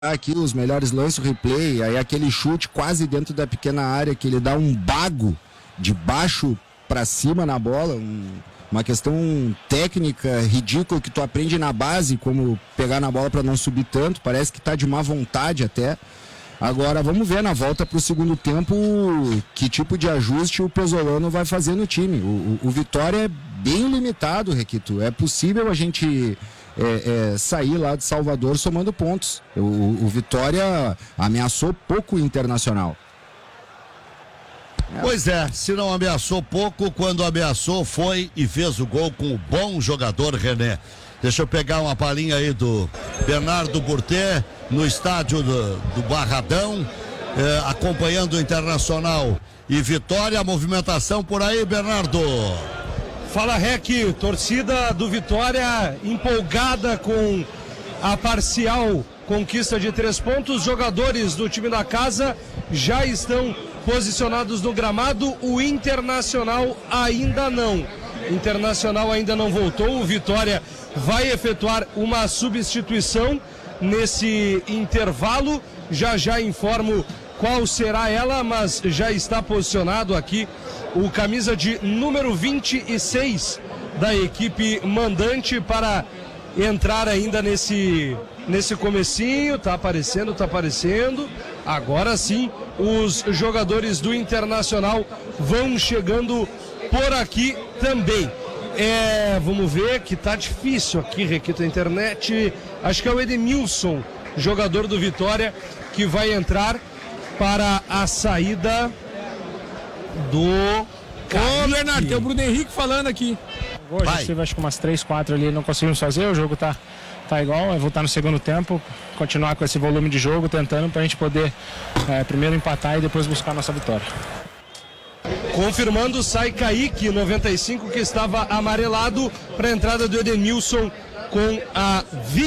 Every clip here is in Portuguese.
aqui os melhores lances, o replay, aí aquele chute quase dentro da pequena área que ele dá um bago de baixo para cima na bola, uma questão técnica ridícula que tu aprende na base, como pegar na bola para não subir tanto, parece que tá de má vontade até. Agora vamos ver na volta para o segundo tempo que tipo de ajuste o Pezzolano vai fazer no time. O Vitória é bem limitado, Requito, é possível a gente sair lá de Salvador somando pontos. O Vitória ameaçou pouco o Internacional. Pois é, se não ameaçou pouco, quando ameaçou foi e fez o gol com o bom jogador René. Deixa eu pegar uma palhinha aí do Bernardo Burté no estádio do Barradão, acompanhando o Internacional e Vitória. A movimentação por aí, Bernardo. Fala, Rec, torcida do Vitória empolgada com a parcial conquista de 3 pontos. Jogadores do time da casa já estão posicionados no gramado, o Internacional ainda não. Internacional ainda não voltou, o Vitória vai efetuar uma substituição nesse intervalo. Já informo qual será ela, mas já está posicionado aqui o camisa de número 26 da equipe mandante para entrar ainda nesse comecinho. Tá aparecendo. Agora sim, os jogadores do Internacional vão chegando por aqui também. Vamos ver que tá difícil aqui, Requito, a internet. Acho que é o Edemilson, jogador do Vitória, que vai entrar para a saída do... Ô, Bernardo, tem o Bruno Henrique falando aqui. Hoje teve acho que umas 3, 4 ali, não conseguimos fazer, o jogo tá igual, vai voltar no segundo tempo, continuar com esse volume de jogo, tentando pra gente poder primeiro empatar e depois buscar a nossa vitória. Confirmando, sai Kaique, 95, que estava amarelado para a entrada do Edemilson com a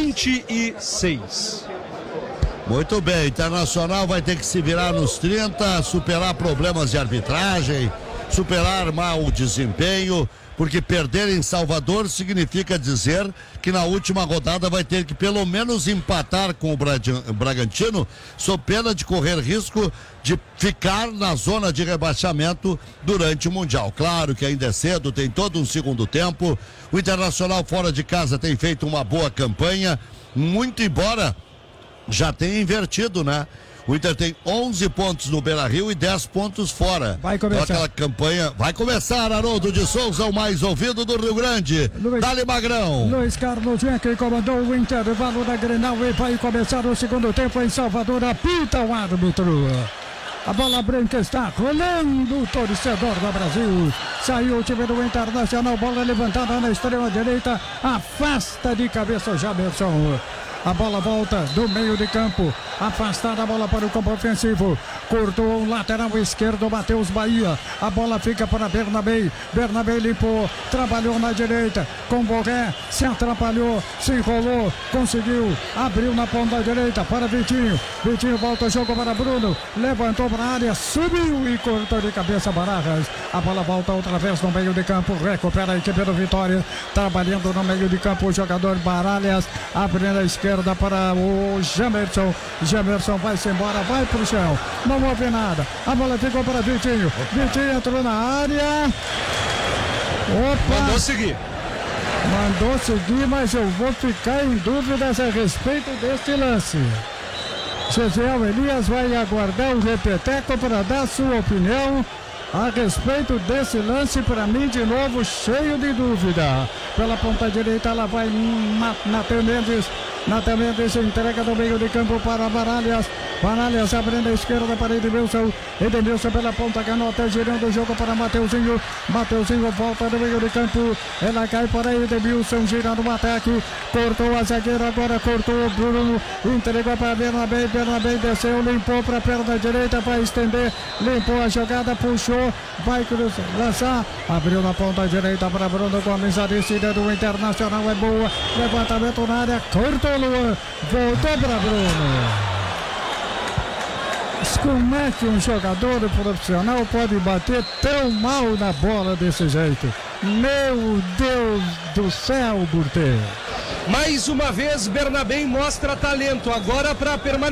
26. Muito bem, Internacional vai ter que se virar nos 30, superar problemas de arbitragem, superar mau desempenho, porque perder em Salvador significa dizer que na última rodada vai ter que pelo menos empatar com o Bragantino, sob pena de correr risco de ficar na zona de rebaixamento durante o Mundial. Claro que ainda é cedo, tem todo um segundo tempo. O Internacional fora de casa tem feito uma boa campanha, muito embora já tenha invertido, né? O Inter tem 11 pontos no Beira-Rio e 10 pontos fora. Vai começar. Então, aquela campanha vai começar, Haroldo de Souza, o mais ouvido do Rio Grande. Dale Magrão. Luiz Carlos Jeque comandou o intervalo da Grenal e vai começar o segundo tempo em Salvador. Apita o árbitro. A bola branca está rolando, o torcedor do Brasil. Saiu o time do Internacional, bola levantada na extrema direita. Afasta de cabeça o Jamerson. A bola volta do meio de campo. Afastada a bola para o campo ofensivo. Cortou o lateral esquerdo, Matheus Bahia. A bola fica para Bernabé. Bernabé limpou, trabalhou na direita. Com Borré, se atrapalhou, se enrolou, conseguiu. Abriu na ponta direita para Vitinho. Vitinho volta o jogo para Bruno. Levantou para a área, subiu e cortou de cabeça Barajas. A bola volta outra vez no meio de campo. Recupera a equipe do Vitória. Trabalhando no meio de campo o jogador Baralhas. Abrindo a esquerda para o Jamerson. Jamerson vai-se embora, vai pro chão. Não houve nada. A bola ficou para Vitinho. Vitinho entrou na área. Opa! Mandou seguir, mas eu vou ficar em dúvidas a respeito deste lance. Gesiel Elias vai aguardar o repeteco para dar sua opinião a respeito desse lance. Para mim, de novo, cheio de dúvida. Pela ponta direita, ela vai Natan Mendes. Natan Mendes entrega do meio de campo para Baralhas. Baralhas abrindo a esquerda para Edemilson. Edemilson pela ponta canhota, girando o jogo para Mateuzinho. Mateuzinho volta do meio de campo. Ela cai para Edemilson, girando o ataque. Cortou a zagueira, agora cortou o Bruno. Entregou para Bernabé. Bernabé desceu, limpou para a perna direita para estender. Limpou a jogada, puxou. Vai lançar. Abriu na ponta direita para Bruno Gomes. A descida do Internacional é boa. Levantamento na área. Cortou Luan. Voltou para Bruno. Como é que um jogador profissional pode bater tão mal na bola desse jeito? Meu Deus do céu, Burté. Mais uma vez, Bernabém mostra talento. Agora para permanecer.